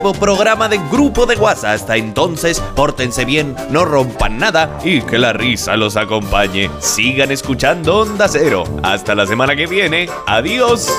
programa de Grupo de WhatsApp. Hasta entonces, pórtense bien, no rompan nada y que la risa los acompañe. Sigan escuchando Onda Cero. Hasta la semana que viene. Adiós.